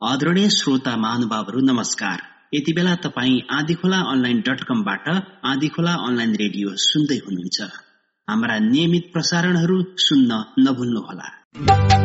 आदरणीय श्रोता महानुभावहरू नमस्कार। यति बेला तपाईँ आँधीखोला online.com-बाट आँधीखोला अनलाइन रेडियो सुन्दै हुनुहुन्छ। हाम्रा नियमित प्रसारणहरू सुन्न नभुल्नुहोला।